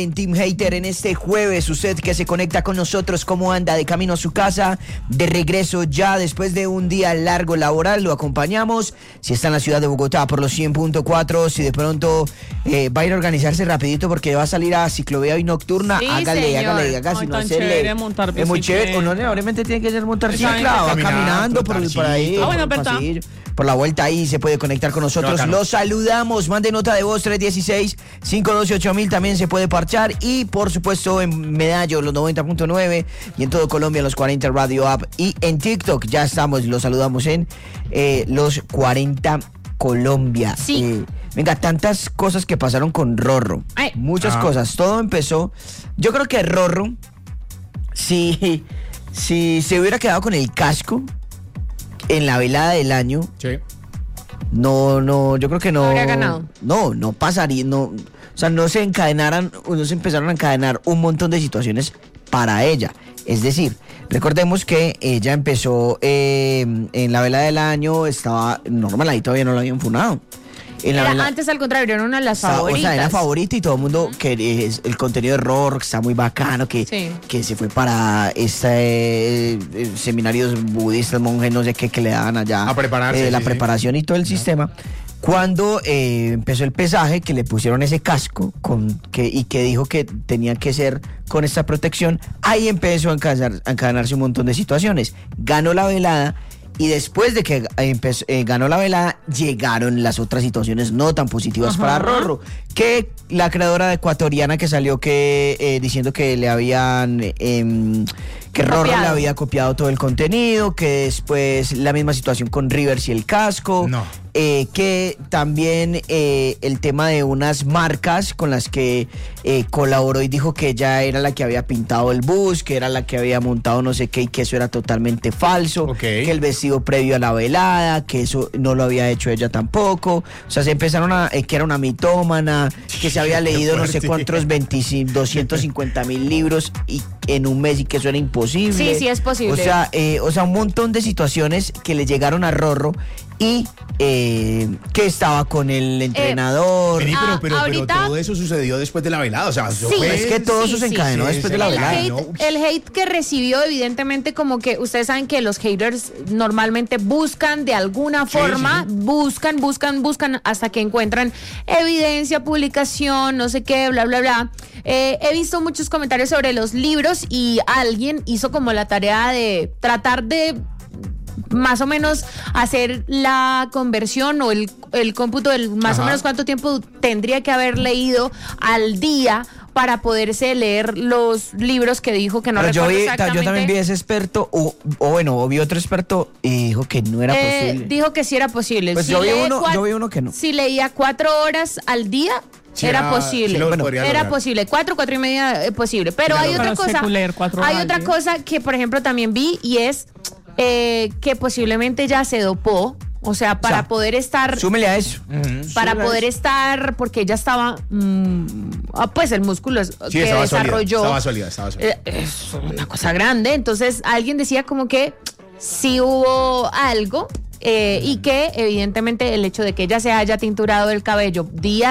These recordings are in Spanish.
En Team Hater en este jueves, usted que se conecta con nosotros, ¿cómo anda? De camino a su casa, de regreso ya después de un día largo laboral, lo acompañamos. Si está en la ciudad de Bogotá por los 100.4, si de pronto va a ir a organizarse rapidito porque va a salir a ciclovía y nocturna, sí, hágale, si no hacerle. Es muy chévere, o no necesariamente tiene que ser montar cicla, va caminando por ahí, por la vuelta ahí se puede conectar con nosotros. Los saludamos, mande nota de voz 316-512-8000, también se puede parchar. Y por supuesto en Medallo los 90.9 y en todo Colombia los 40 Radio App y en TikTok ya estamos, los saludamos en los 40 Colombia. Sí. Venga, tantas cosas que pasaron con Rorro. Muchas cosas. Todo empezó. Yo creo que Rorro, si se hubiera quedado con el casco en la velada del año, sí. No, yo creo que no. No habría ganado. No pasaría, no. O sea, no se empezaron a encadenar un montón de situaciones para ella. Es decir, recordemos que ella empezó en la velada del año, estaba normal, ahí todavía no la habían funado. Antes, al contrario, era una de las favoritas. O sea, era favorita y todo el mundo, que el contenido de Rorro, que está muy bacano, que se fue para seminarios budistas, monjes, no sé qué, que le daban allá. A prepararse. La preparación y todo el sistema. Cuando empezó el pesaje, que le pusieron ese casco y que dijo que tenía que ser con esta protección, ahí empezó a encadenarse un montón de situaciones. Ganó la velada. Y después de que ganó la velada, llegaron las otras situaciones no tan positivas para Rorro. Que la creadora ecuatoriana que salió diciendo que le habían... que Rorro le había copiado todo el contenido, que después la misma situación con Rivers y el casco. No. Que también el tema de unas marcas con las que colaboró y dijo que ella era la que había pintado el bus, que era la que había montado no sé qué y que eso era totalmente falso, que el vestido previo a la velada, que eso no lo había hecho ella tampoco. O sea, se empezaron que era una mitómana, que se había leído no sé cuántos 250,000 libros y en un mes y que eso era imposible. Sí, es posible. O sea, un montón de situaciones que le llegaron a Rorro y que estaba con el entrenador. Pero todo eso sucedió después de la velada. O sea, es que todo eso se encadenó después de la velada. El hate que recibió, evidentemente, como que ustedes saben que los haters normalmente buscan de alguna forma, buscan hasta que encuentran evidencia, publicación, no sé qué, bla, bla, bla. He visto muchos comentarios sobre los libros y alguien hizo como la tarea de tratar de más o menos hacer la conversión o el cómputo del más o menos cuánto tiempo tendría que haber leído al día para poderse leer los libros que dijo, que no recuerdo exactamente. Yo también vi ese experto, o vi otro experto y dijo que no era posible. Dijo que sí era posible. Pues si yo vi uno que no. Si leía 4 horas al día, era posible. Era posible. 4:30 posible. Pero hay otra cosa. Hay otra cosa que, por ejemplo, también vi y es que posiblemente ya se dopó. O sea, para poder estar... Súmele a eso. Para poder estar... Porque ella estaba... pues el músculo que desarrolló... Estaba sólida. Es una cosa grande. Entonces, alguien decía como que sí hubo algo... y que evidentemente el hecho de que ella se haya tinturado el cabello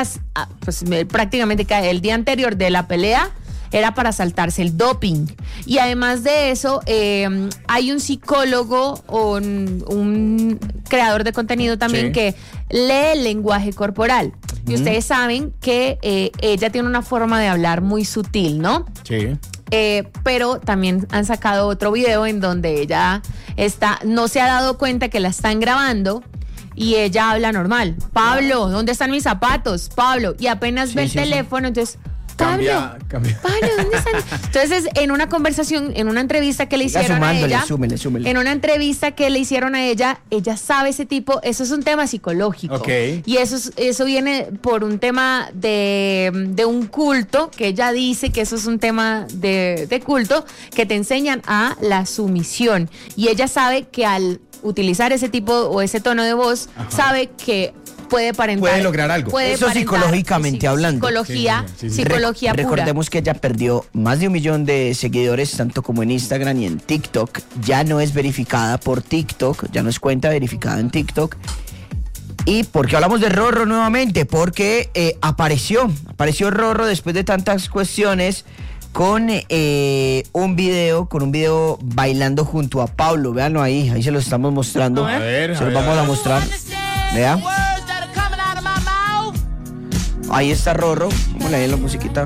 prácticamente el día anterior de la pelea era para saltarse el doping. Y además de eso, hay un psicólogo o un creador de contenido también que lee el lenguaje corporal. Y ustedes saben que ella tiene una forma de hablar muy sutil, ¿no? Sí. Pero también han sacado otro video en donde ella no se ha dado cuenta que la están grabando y ella habla normal. Pablo, ¿dónde están mis zapatos? Pablo, y apenas ve el teléfono, entonces... Cambia. Pablo, ¿dónde están? Entonces, en una conversación, en una entrevista que le hicieron a ella, súmele. en una entrevista que le hicieron a ella sabe ese tipo, eso es un tema psicológico. Y eso viene por un tema de un culto, que ella dice que eso es un tema de culto, que te enseñan a la sumisión. Y ella sabe que al utilizar ese tipo o ese tono de voz, sabe que puede lograr algo. Eso psicológicamente hablando. Psicología pura. Recordemos que ella perdió más de 1 millón de seguidores, tanto como en Instagram y en TikTok. Ya no es verificada por TikTok, ya no es cuenta verificada en TikTok. ¿Y por qué hablamos de Rorro nuevamente? Porque apareció Rorro después de tantas cuestiones con un video bailando junto a Pablo. Véanlo ahí se lo estamos mostrando. A ver, se lo vamos a mostrar. Vean. Ahí está Rorro. Vamos a leer la musiquita.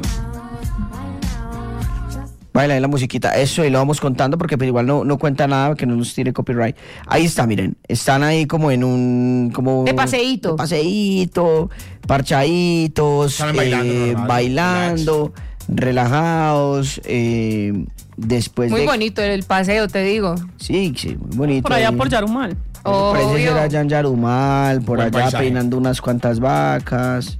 Baila la musiquita, eso, y lo vamos contando porque pues, igual no cuenta nada que no nos tire copyright. Ahí está, miren, están ahí como en un... De paseíto, parchaditos, bailando, relajados, después muy bonito el paseo, te digo. Sí, muy bonito. Por allá por Yarumal. Parece ser allá en Yarumal, por allá paisaje. Peinando unas cuantas vacas.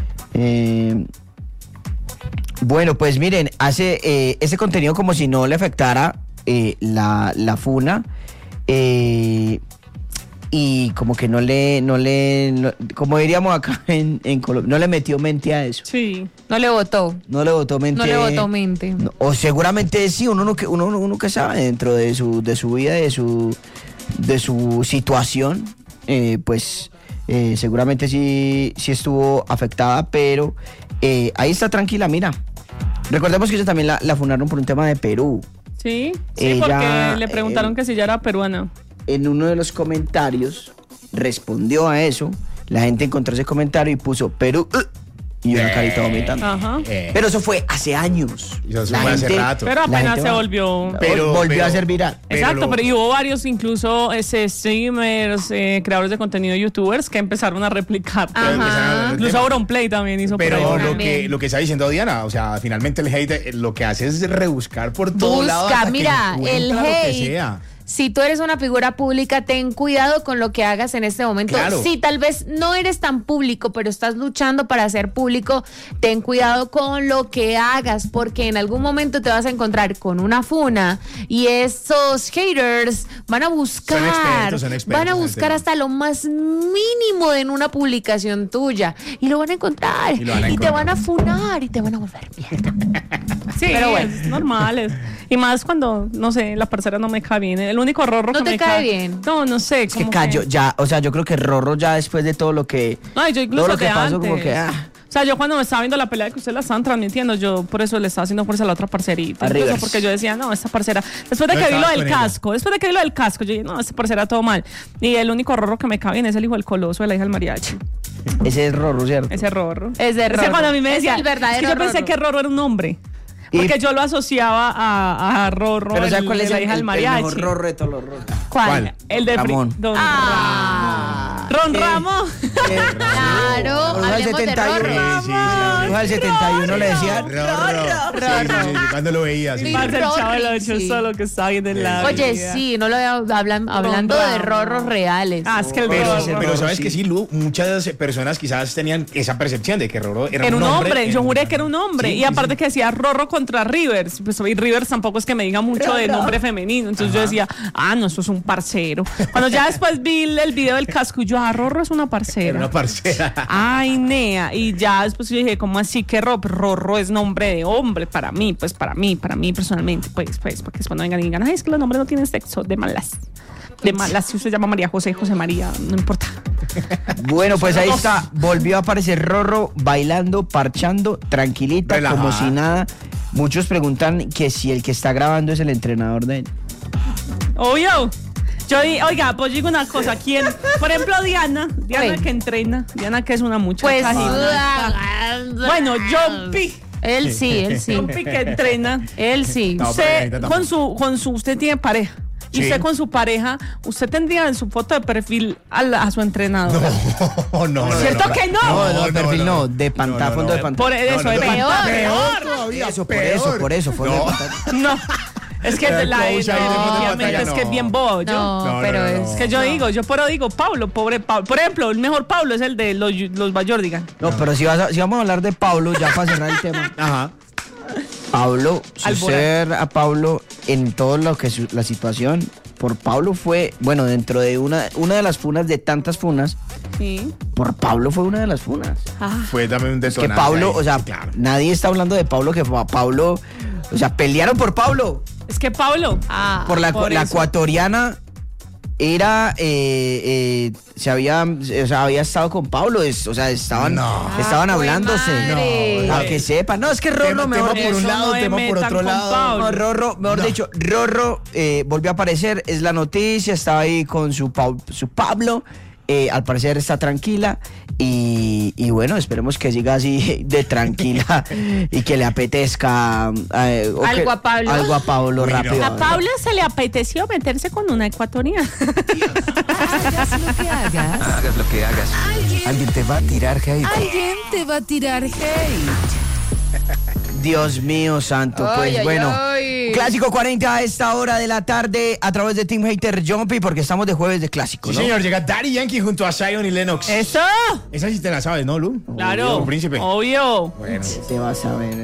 Bueno, pues miren, hace ese contenido como si no le afectara la funa y como que no le como diríamos acá en Colombia, no le metió mente a eso. Sí, no le votó mente. O seguramente sí, uno nunca sabe dentro de su vida, de su situación, pues seguramente sí estuvo afectada, pero ahí está tranquila, mira. Recordemos que ella también la funaron por un tema de Perú. Sí, porque le preguntaron que si ya era peruana. En uno de los comentarios respondió a eso. La gente encontró ese comentario y puso Perú y una carita vomitando. Ajá. Pero eso fue hace años. Eso fue hace rato. Pero apenas se volvió. Volvió a ser viral. Exacto, pero hubo varios incluso streamers, creadores de contenido, youtubers que empezaron a replicar. Incluso Auronplay también hizo. Pero lo que está diciendo Diana, o sea, finalmente el hate lo que hace es rebuscar por todos lados. Mira, el hate. Si tú eres una figura pública, ten cuidado con lo que hagas en este momento. Claro. Si tal vez no eres tan público, pero estás luchando para ser público, ten cuidado con lo que hagas, porque en algún momento te vas a encontrar con una funa y esos haters van a buscar, son expertos van a buscar hasta lo más mínimo en una publicación tuya y lo van a encontrar y te van a funar y te van a volver mierda. Sí, pero bueno, es normal. Y más cuando, no sé, la parcera no me cae bien. El único Rorro que me cae bien. No sé. Es que Cayo, ya, o sea, yo creo que Rorro ya después de todo lo que... No, yo incluso todo lo que pasó, antes. como que... O sea, yo cuando me estaba viendo la pelea que ustedes la estaban transmitiendo, yo por eso le estaba haciendo fuerza a la otra parcerita. Incluso porque yo decía, no, esta parcera... Después de que vi lo del casco, yo dije, no, esta parcera todo mal. Y el único Rorro que me cae bien es el hijo del Coloso, de la hija del mariachi. Ese es Rorro, ¿cierto? Ese Rorro. Ese cuando a mí me decía, el verdadero es que yo pensé que Rorro era un hombre. Porque yo lo asociaba a Rorro, pero ¿sabes cuál es la hija del mariachi? El mejor Rorro de todos los Rorros. ¿Cuál? El de Ramón. Don Ron Ramón. Claro, hablemos de Rorro. Sí. Al 71 le decía Rorro. Cuando lo veía. Sí. Más el chavo del 8 solo que está bien en la Oye, vida. sí, no lo hablando de Rorros reales. Es que el Rorro. Pero sabes que sí, Lu, muchas personas quizás tenían esa percepción de que Rorro era un hombre. Yo juré que era un hombre. Sí, y aparte que decía Rorro contra Rivers. Pues hoy Rivers tampoco es que me diga mucho de nombre femenino. Entonces yo decía, no, eso es un parcero. Cuando ya después vi el video del casco, yo, Rorro es una parcera. Era una parcera. Ay, nea. Y ya después yo dije, ¿cómo así que Rorro es nombre de hombre? Para mí personalmente, pues, porque después no vengan y digan, es que los nombres no tienen sexo, de malas. Si usted llama María José María, no importa. Bueno, pues ahí está, volvió a aparecer Rorro bailando, parchando, tranquilita, relajada, como si nada. Muchos preguntan que si el que está grabando es el entrenador de él. Obvio. Oiga, pues digo una cosa, ¿quién? Por ejemplo, Diana que entrena, Diana que es una muchacha. Pues, bueno, Jumpy. Él sí. Jumpy que entrena. Él sí. No, usted usted tiene pareja. Y usted con su pareja, usted tendría en su foto de perfil a su entrenador. No. ¿Cierto que no? No, de perfil no, de pantalla, fondo de pantalla. Por eso, de pantalla. Peor todavía. Por eso, fondo de pantalla. No. Es que obviamente es que es bien bobo. Pero es que yo digo, Pablo, pobre Pablo. Por ejemplo, el mejor Pablo es el de los Bayordigan. No, pero si vamos a hablar de Pablo, ya para cerrar el tema. Ajá. Pablo, suceder a Pablo en todo lo que es la situación, por Pablo fue, bueno, dentro de una de las funas, de tantas funas, sí. Por Pablo fue una de las funas. Fue también un detonante. Es que Pablo, ahí, o sea, claro. Nadie está hablando de Pablo, que Pablo, o sea, pelearon por Pablo. Es que Pablo, por la ecuatoriana era había estado con Pablo, estaban hablándose. Para que sepan. No, es que Rorro tema por un lado, tema por otro lado. No, Rorro, mejor dicho, Rorro volvió a aparecer, es la noticia, estaba ahí con su Pablo. Al parecer está tranquila y bueno, esperemos que siga así de tranquila y que le apetezca algo a Pablo. Algo a Pablo rápido. A Pablo se le apeteció meterse con una ecuatoriana. Hagas lo que hagas. Alguien te va a tirar hate. Alguien te va a tirar hate. Dios mío santo, pues bueno. Clásico 40 a esta hora de la tarde a través de Team Hater Jumpy porque estamos de jueves de clásico, Sí, ¿no? señor, llega Daddy Yankee junto a Zion y Lennox. ¡Eso! Esa sí te la sabes, ¿no, Lu? Claro, Príncipe. obvio. Bueno. Te vas a ver.